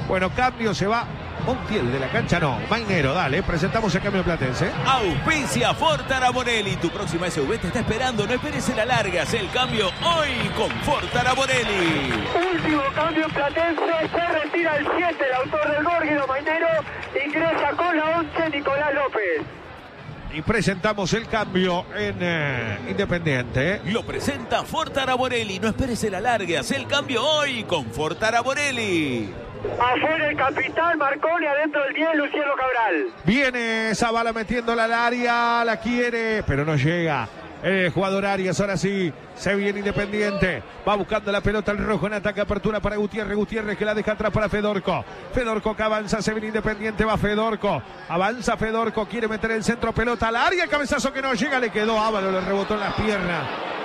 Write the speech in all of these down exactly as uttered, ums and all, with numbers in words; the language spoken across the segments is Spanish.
Bueno, cambio, se va Montiel de la cancha, no, Mainero, dale, presentamos el cambio platense. Auspicia Ford Araborelli, tu próxima S U V te está esperando, no esperes en la larga, haz el cambio hoy con Ford Araborelli. Último cambio platense, se retira el siete, el autor del gol, Guido Mainero, ingresa con la once, Nicolás López. Y presentamos el cambio en eh, Independiente. ¿eh? Lo presenta Ford Araborelli, no esperes en la larga, haz el cambio hoy con Ford Araborelli. Afuera el capitán Marconi, adentro del diez, Luciano Cabral. Viene Zavala metiéndola al área, la quiere, pero no llega. El jugador Arias, ahora sí, se viene Independiente. Va buscando la pelota el rojo en ataque, apertura para Gutiérrez. Gutiérrez que la deja atrás para Fedorco. Fedorco que avanza, se viene Independiente, va Fedorco. Avanza Fedorco, quiere meter el centro, pelota al área, cabezazo que no llega, le quedó Ávalo, le rebotó en las piernas.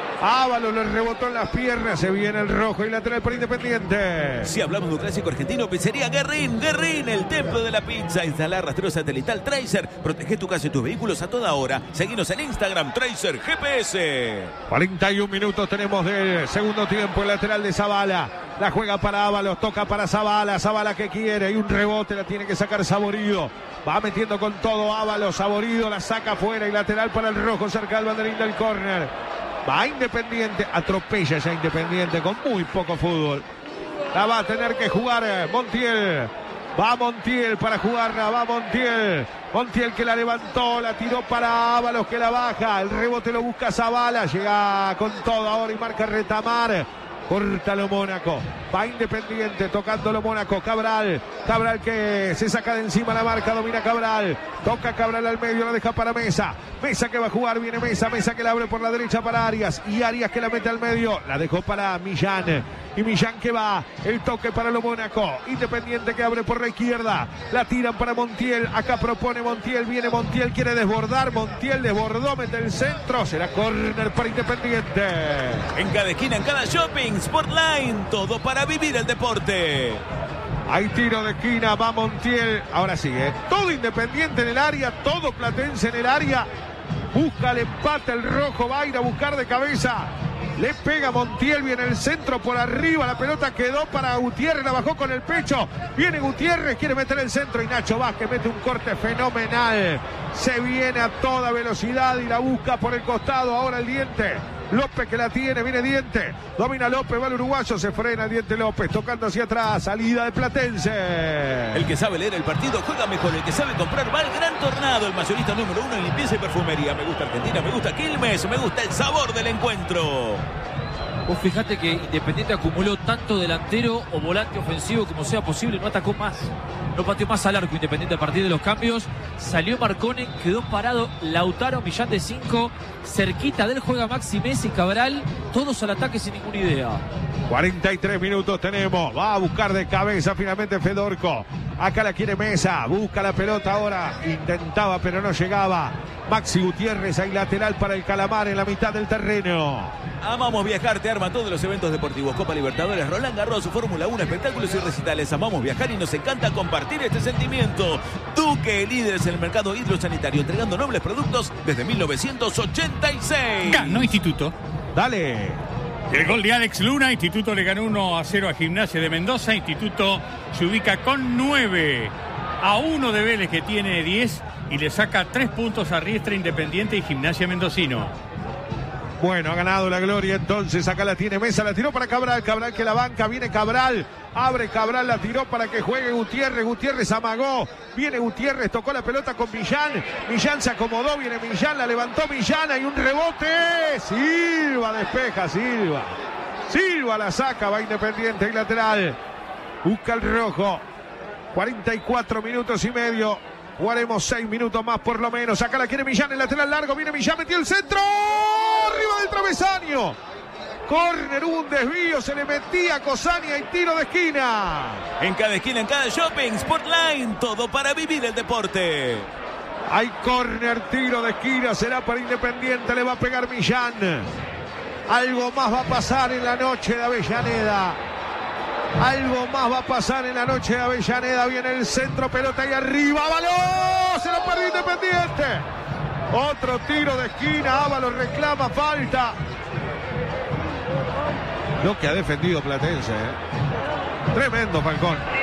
Ávalo le rebotó en las piernas, se viene el rojo y lateral para Independiente. Si hablamos de un clásico argentino, pizzería Guerrín, Guerrín, el templo de la pizza. Instalar rastreo satelital Tracer, protege tu casa y tus vehículos a toda hora. Seguinos en Instagram, Tracer G P S. cuarenta y un minutos tenemos del segundo tiempo, el lateral de Zavala. La juega para Ábalos, toca para Zavala, Zavala que quiere y un rebote la tiene que sacar Saborido. Va metiendo con todo Ábalos, Saborido la saca afuera y lateral para el rojo cerca del banderín del córner. Va Independiente, atropella ya Independiente con muy poco fútbol. La va a tener que jugar Montiel. Va Montiel para jugarla, va Montiel. Montiel que la levantó, la tiró para Ábalos que la baja. El rebote lo busca Zavala, llega con todo ahora y marca Retamar. Córtalo Mónaco, va Independiente, tocándolo Mónaco, Cabral, Cabral que se saca de encima la marca, domina Cabral, toca Cabral al medio, la deja para Mesa, Mesa que va a jugar, viene Mesa, Mesa que la abre por la derecha para Arias, y Arias que la mete al medio, la dejó para Millán, y Millán que va, el toque para lo Mónaco, Independiente que abre por la izquierda, la tiran para Montiel, acá propone Montiel, viene Montiel, quiere desbordar, Montiel desbordó, mete el centro, será córner para Independiente. En cada esquina, en cada shopping, Sportline, todo para vivir el deporte. Hay tiro de esquina, va Montiel, ahora sigue, todo Independiente en el área, todo Platense en el área, busca el empate, el rojo va a ir a buscar de cabeza. Le pega Montiel, viene el centro por arriba, la pelota quedó para Gutiérrez, la bajó con el pecho, viene Gutiérrez, quiere meter el centro y Nacho Vázquez mete un corte fenomenal, se viene a toda velocidad y la busca por el costado, ahora el Diente, López que la tiene, viene Diente, domina López, va el uruguayo, se frena el Diente López, tocando hacia atrás, salida de Platense. El que sabe leer el partido juega mejor, el que sabe comprar va al Gran Tornado, el mayorista número uno en limpieza y perfumería. Me gusta Argentina, me gusta Quilmes, me gusta el sabor del encuentro. Vos fijate que Independiente acumuló tanto delantero o volante ofensivo como sea posible, no atacó más, no pateó más al arco Independiente a partir de los cambios, salió Marcone, quedó parado Lautaro, Millán de cinco, cerquita del juega Maxi Messi, Cabral, todos al ataque sin ninguna idea. cuarenta y tres minutos tenemos, va a buscar de cabeza finalmente Fedorco, acá la quiere Mesa, busca la pelota ahora, intentaba pero no llegaba, Maxi Gutiérrez ahí lateral para el Calamar en la mitad del terreno. Amamos viajar, te arma todos los eventos deportivos, Copa Libertadores, Roland Garros, Fórmula uno, espectáculos y recitales. Amamos viajar y nos encanta compartir este sentimiento. Duque, líderes en el mercado hidrosanitario, entregando nobles productos desde mil novecientos ochenta y seis. Ganó Instituto. Dale. El gol de Alex Luna, Instituto le ganó uno a cero a Gimnasia de Mendoza. Instituto se ubica con nueve a uno de Vélez que tiene diez y le saca tres puntos a Riestra, Independiente y Gimnasia Mendocino. Bueno, ha ganado la gloria entonces, acá la tiene Mesa, la tiró para Cabral, Cabral que la banca, viene Cabral, abre Cabral, la tiró para que juegue Gutiérrez, Gutiérrez amagó, viene Gutiérrez, tocó la pelota con Millán, Millán se acomodó, viene Millán, la levantó Millán, hay un rebote, Silva despeja, Silva, Silva la saca, va Independiente y lateral, busca el rojo, cuarenta y cuatro minutos y medio. Jugaremos seis minutos más por lo menos. Acá la quiere Millán, el lateral largo. Viene Millán, metió el centro. Arriba del travesaño. Córner, un desvío. Se le metía a Cosania y tiro de esquina. En cada esquina, en cada shopping, Sportline. Todo para vivir el deporte. Hay córner, tiro de esquina. Será para Independiente. Le va a pegar Millán. Algo más va a pasar en la noche de Avellaneda. Algo más va a pasar en la noche de Avellaneda. Viene el centro, pelota ahí arriba. ¡Ábalos! Se la perdió Independiente. Otro tiro de esquina. Ábalos reclama falta. Lo que ha defendido Platense, ¿eh? Tremendo, Falcón.